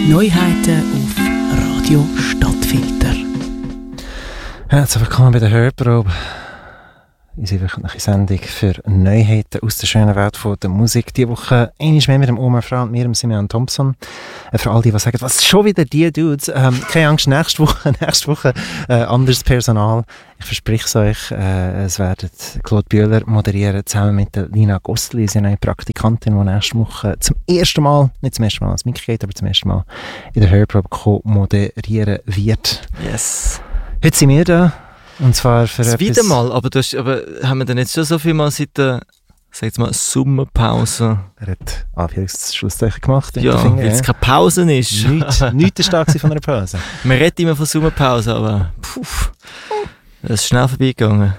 Neuheiten auf Radio Stadtfilter. Herzlich willkommen bei der Hörprobe. Unsere wöchentliche Sendung für Neuheiten aus der schönen Welt von der Musik. Diese Woche einmal mehr mit dem Omar Fra und mir, dem Simeon Thompson. Für all die, die sagen, was schon wieder die Dudes. Keine Angst, nächste Woche anderes Personal. Ich verspreche es euch, es werden Claude Bühler moderieren, zusammen mit der Lina Gostli, sie ist eine Praktikantin, die nächste Woche nicht zum ersten Mal als Mitglied, aber zum ersten Mal in der Hörprobe moderieren wird. Yes. Heute sind wir da. Und zwar für das wieder mal, aber haben wir denn jetzt schon so viel mal seit der, Sommerpause? Er hat Anführungs-Schlusszeichen gemacht. Ja, weil es keine Pause ist. Nichts ist stark von einer Pause. Man redet immer von Sommerpause, aber das ist schnell vorbeigegangen.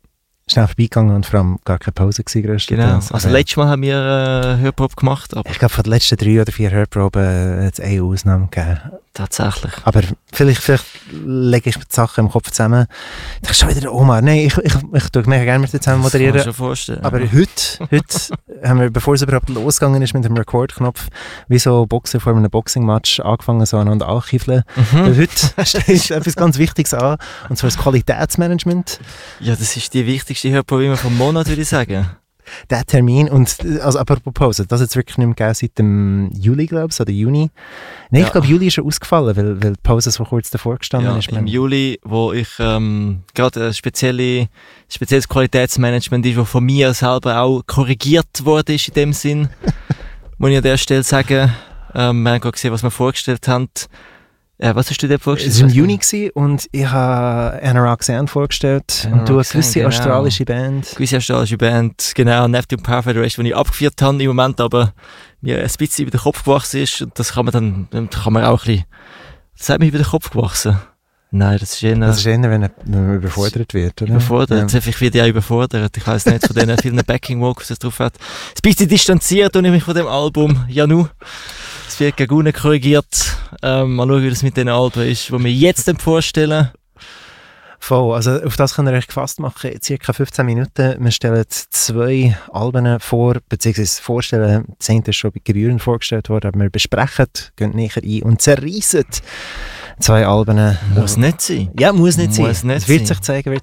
Und vor allem gar keine Pause gewesen. Genau, also letztes Mal haben wir Hörprobe gemacht. Aber ich glaube, von den letzten 3 oder 4 Hörproben hat es eine Ausnahme gegeben. Tatsächlich. Aber vielleicht lege ich die Sachen im Kopf zusammen. Ich dachte schon wieder der Omar. Nein, ich tue mega gerne mit dir zusammen moderieren. Das kann ich mir schon vorstellen. Aber heute haben wir, bevor es überhaupt losgegangen ist mit dem Rekordknopf, wie so Boxer vor einem Boxing-Match angefangen, so aneinander anzukiefeln. Weil heute steht etwas ganz Wichtiges an, und zwar das Qualitätsmanagement. Ja, das ist die wichtigste Hörprobe vom Monat, würde ich sagen. Der Termin, und also apropos Pause, das hat es wirklich nicht mehr gegeben seit dem Juli, glaube ich, oder Juni. Nein, ich glaube, Juli ist schon ausgefallen, weil die Pause so kurz davor gestanden ist. Im Juli, wo ich gerade ein spezielles Qualitätsmanagement ist, das von mir selber auch korrigiert wurde in dem Sinn, muss ich an der Stelle sagen. Wir haben gerade gesehen, was wir vorgestellt haben. Was hast du dir vorgestellt? Es war im Juni und ich habe Roxanne vorgestellt. Und du eine gewisse australische Band. Gewisse australische Band, genau. Neptune Power Federation, die ich abgeführt habe im Moment, aber mir ein bisschen über den Kopf gewachsen ist. Und das kann man auch ein bisschen... Das hat mir über den Kopf gewachsen. Nein, das ist eher... Das ist eher, wenn man überfordert wird, oder? Überfordert. Ja. Ich werde ja überfordert. Ich weiss nicht, von den vielen Backing-Vocals, die es drauf hat. Ein bisschen distanziert und ich mich von dem Album. Janu. Es wird gegen unten korrigiert. Mal schauen, wie das mit den Alben ist, die wir jetzt vorstellen. Voll, also auf das könnt ihr euch gefasst machen. In ca. 15 Minuten. Wir stellen 2 Alben vor, beziehungsweise vorstellen. Das eine ist schon bei Gebühren vorgestellt worden, aber wir besprechen, gehen näher ein und zerreissen 2 Alben. Muss nicht sein. Ja, muss nicht sein. Es wird sich zeigen.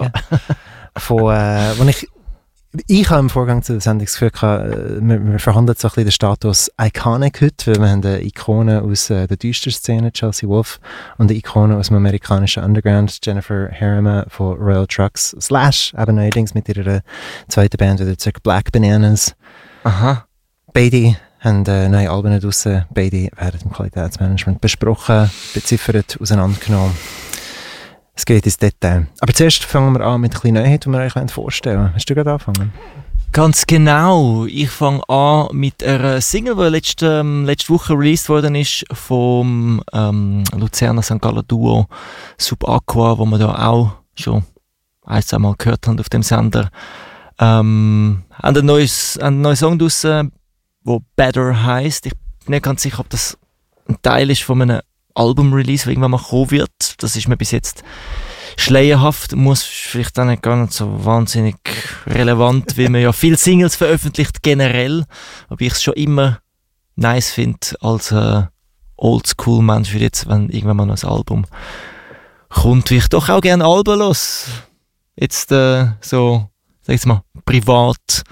Ich habe im Vorgang zu der Sendung das Gefühl gehabt, wir verhandeln so ein bisschen den Status Iconic heute, weil wir haben eine Ikone aus der Düster-Szene, Chelsea Wolfe, und eine Ikone aus dem amerikanischen Underground, Jennifer Harriman von Royal Trucks, / eben neuerdings mit ihrer zweiten Band wieder zurück, Black Bananas. Aha. Beide haben neue Alben draussen, beide werden im Qualitätsmanagement besprochen, beziffert, auseinandergenommen. Es geht ins Detail. Aber zuerst fangen wir an mit ein bisschen Neuheit, die wir euch vorstellen wollen. Hast du gerade angefangen? Ganz genau. Ich fange an mit einer Single, die letzte Woche released worden ist vom Luzerner St. Gallen Duo Sub Aqua, wo wir da auch schon 1-2 Mal gehört haben auf dem Sender. Haben einen neuen Song draussen, der Better heisst. Ich bin nicht ganz sicher, ob das ein Teil ist von einem Album-Release, der irgendwann mal kommen wird. Das ist mir bis jetzt schleierhaft, muss vielleicht auch nicht gar nicht so wahnsinnig relevant, weil man ja viele Singles veröffentlicht generell, aber ich es schon immer nice finde als Oldschool-Mensch, für jetzt, wenn irgendwann mal noch ein Album kommt, wie ich doch auch gerne Alben los. Jetzt so, sag ich mal, privat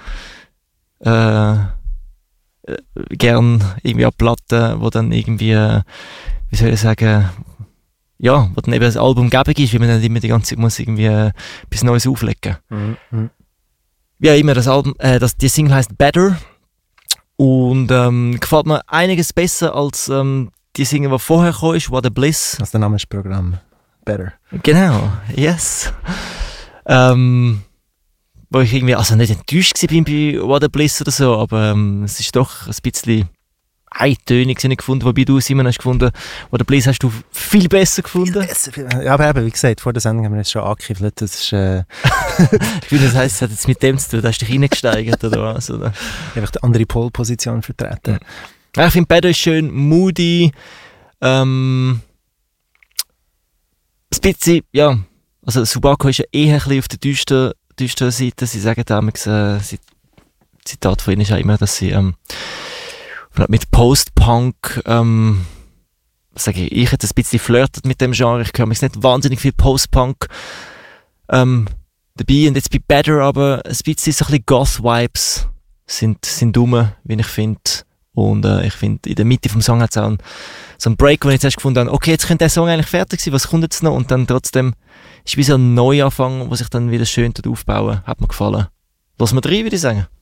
gern irgendwie an Platten, wo dann irgendwie wie soll ich sagen, ja, wo dann eben ein Album gäbig ist, weil man dann immer die ganze Zeit muss irgendwie etwas Neues auflegen. Mhm. Ja, immer das Album, die Single heisst Better und gefällt mir einiges besser als die Single, die vorher kam, ist What a Bliss. Das ist der Name des Programms. Better. Genau, yes. Wo ich irgendwie, also nicht enttäuscht war bei What a Bliss oder so, aber es ist doch ein bisschen eintönig gefunden, wobei du, Simon, hast gefunden, What a Bliss hast du viel besser gefunden. Ja, aber eben, wie gesagt, vor der Sendung haben wir jetzt schon angekiffelt. Das ist... Ich finde, das heisst, es hat jetzt mit dem zu tun, da hast du dich reingesteigert oder was? Oder? Einfach die andere Pole-Position vertreten. Ja, ich finde, Better ist schön moody. Ein bisschen, ja, also Subako ist ja eher ein bisschen auf der düsteren Seite. Sie sagen damals, Zitat von ihnen ist ja immer, dass sie mit Post-Punk sage ich jetzt ein bisschen flirtet mit dem Genre. Ich höre mich nicht wahnsinnig viel Post-Punk dabei und jetzt bei Better, aber ein bisschen so ein bisschen Goth-Vibes sind rum, wie ich finde. Und ich finde, in der Mitte vom Song hat es auch so einen Break, wo ich jetzt erst gefunden habe, okay, jetzt könnte der Song eigentlich fertig sein, was kommt jetzt noch? Und dann trotzdem ist wie so ein Neuanfang, wo sich dann wieder schön aufbauen. Hat mir gefallen. Lass mal rein, würde ich sagen.